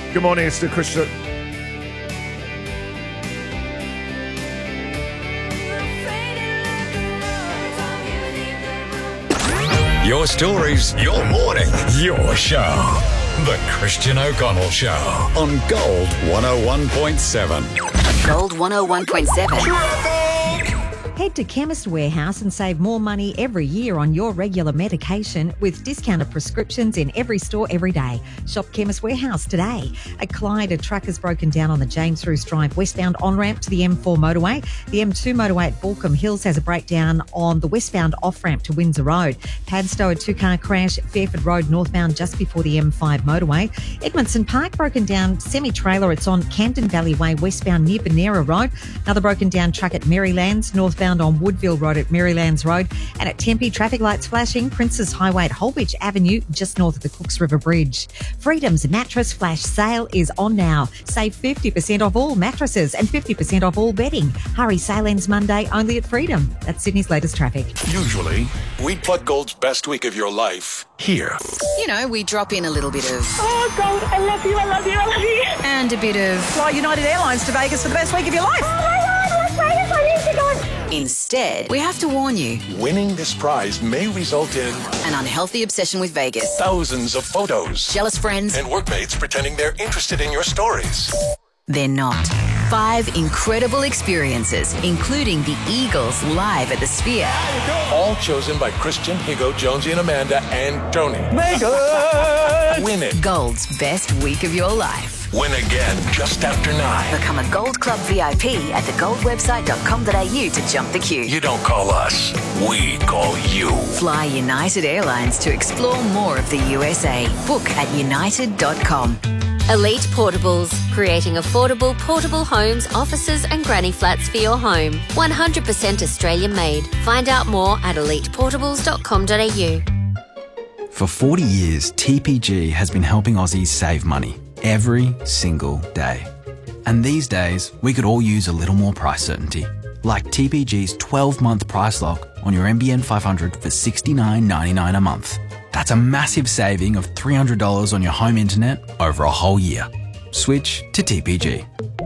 Good morning, it's the Christian. Your stories, your morning, your show. The Christian O'Connell Show on Gold 101.7. Gold 101.7. Head to Chemist Warehouse and save more money every year on your regular medication with discounted prescriptions in every store every day. Shop Chemist Warehouse today. At Clyde, a truck has broken down on the James Roos Drive westbound on-ramp to the M4 motorway. The M2 motorway at Balcombe Hills has a breakdown on the westbound off-ramp to Windsor Road. Padstow, a two-car crash, Fairford Road northbound just before the M5 motorway. Edmondson Park broken down semi-trailer. It's on Camden Valley Way westbound near Benera Road. Another broken down truck at Marylands northbound on Woodville Road at Marylands Road. And at Tempe, traffic lights flashing, Princes Highway at Holbridge Avenue, just north of the Cooks River Bridge. Freedom's mattress flash sale is on now. Save 50% off all mattresses and 50% off all bedding. Hurry, sale ends Monday only at Freedom. That's Sydney's latest traffic. Usually, we'd plug Gold's best week of your life here. You know, we drop in a little bit of... Oh, Gold, I love you, I love you, I love you. And a bit of... Fly United Airlines to Vegas for the best week of your life. Oh, my God, Las Vegas, I need to go. Instead, we have to warn you. Winning this prize may result in An unhealthy obsession with Vegas. thousands of photos Jealous friends. and workmates pretending they're interested in your stories. They're not. 5 incredible experiences, including the Eagles live at the Sphere. All chosen by Christian, Higo, Jonesy, and Amanda, and Tony. Win it. Gold's best week of your life. Win again just after 9. Become a Gold Club VIP at thegoldwebsite.com.au to jump the queue. You don't call us, we call you. Fly United Airlines to explore more of the USA. Book at united.com. Elite Portables, creating affordable portable homes, offices and granny flats for your home. 100% Australian made. Find out more at eliteportables.com.au. For 40 years, TPG has been helping Aussies save money every single day. And these days, we could all use a little more price certainty. Like TPG's 12-month price lock on your NBN 500 for $69.99 a month. That's a massive saving of $300 on your home internet over a whole year. Switch to TPG.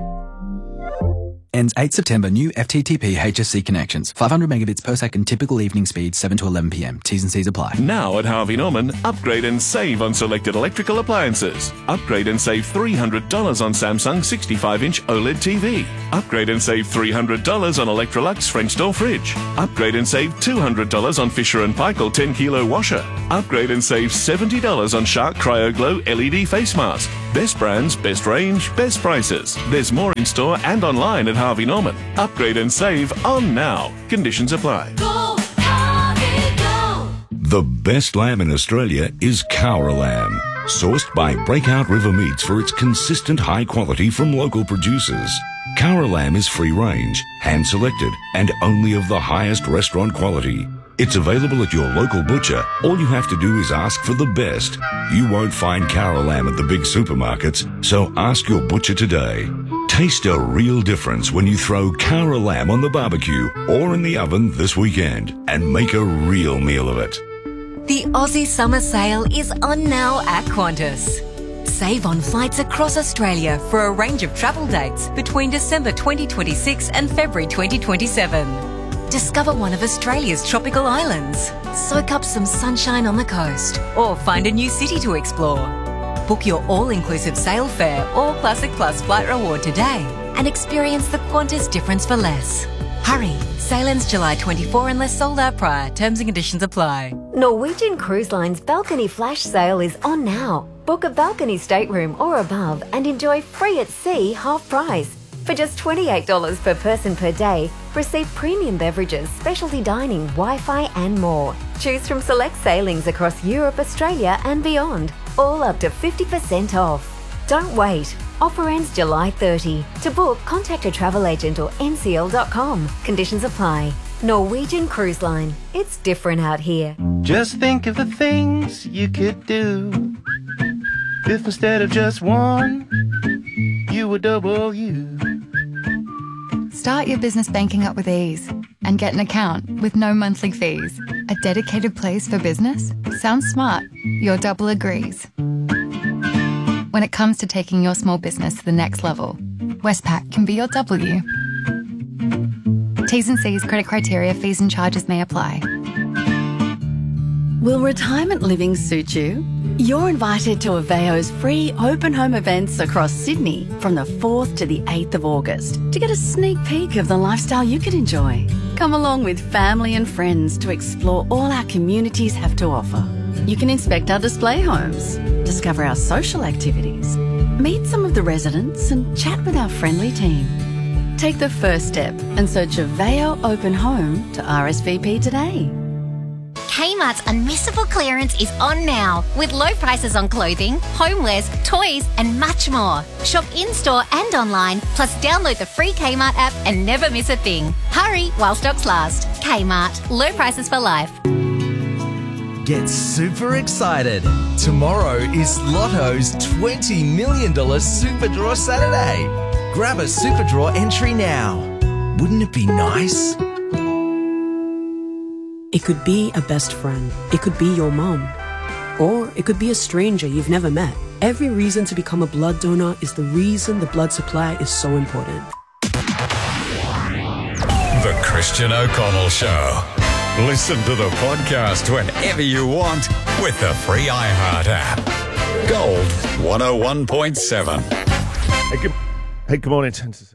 Ends 8 September. New FTTP HSC connections. 500 megabits per second. Typical evening speed 7 to 11 p.m. T's and C's apply. Now at Harvey Norman, upgrade and save on selected electrical appliances. Upgrade and save $300 on Samsung 65-inch OLED TV. Upgrade and save $300 on Electrolux French door fridge. Upgrade and save $200 on Fisher & Paykel 10-kilo washer. Upgrade and save $70 on Shark CryoGlow LED face mask. Best brands, best range, best prices. There's more in store and online at Harvey Norman. Upgrade and save on now. Conditions apply. Go, Harvey, go. The best lamb in Australia is Cowra lamb, sourced by Breakout River Meats for its consistent high quality from local producers. Cowra lamb is free range, hand selected, and only of the highest restaurant quality. It's available at your local butcher. All you have to do is ask for the best. You won't find Cowra lamb at the big supermarkets, so ask your butcher today. Taste a real difference when you throw Cowra lamb on the barbecue or in the oven this weekend and make a real meal of it. The Aussie Summer Sale is on now at Qantas. Save on flights across Australia for a range of travel dates between December 2026 and February 2027. Discover one of Australia's tropical islands, soak up some sunshine on the coast, or find a new city to explore. Book your all-inclusive sail fare or Classic Plus flight reward today and experience the Qantas difference for less. Hurry, sail ends July 24 unless sold out prior. Terms and conditions apply. Norwegian Cruise Line's balcony flash sale is on now. Book a balcony stateroom or above and enjoy free at sea half price. For just $28 per person per day, receive premium beverages, specialty dining, Wi-Fi and more. Choose from select sailings across Europe, Australia and beyond, all up to 50% off. Don't wait. Offer ends July 30. To book, contact a travel agent or ncl.com. Conditions apply. Norwegian Cruise Line. It's different out here. Just think of the things you could do if instead of just one, you were double you. Start your business banking up with ease and get an account with no monthly fees. A dedicated place for business? Sounds smart. Your double agrees. when it comes to taking your small business to the next level. Westpac can be your W. T's and C's, credit criteria, fees and charges may apply. Will retirement living suit you? You're invited to Aveo's free open home events across Sydney from the 4th to the 8th of August to get a sneak peek of the lifestyle you could enjoy. Come along with family and friends to explore all our communities have to offer. You can inspect our display homes, discover our social activities, meet some of the residents and chat with our friendly team. Take the first step and search Aveo Open Home to RSVP today. Kmart's unmissable clearance is on now with low prices on clothing, homewares, toys and much more. Shop in-store and online, plus download the free Kmart app and never miss a thing. Hurry while stocks last. Kmart, low prices for life. Get super excited. Tomorrow is Lotto's $20 million Super Draw Saturday. Grab a Super Draw entry now. Wouldn't it be nice? It could be a best friend. It could be your mom. Or it could be a stranger you've never met. Every reason to become a blood donor is the reason the blood supply is so important. The Christian O'Connell Show. Listen to the podcast whenever you want with the free iHeart app. Gold 101.7. Hey, good morning.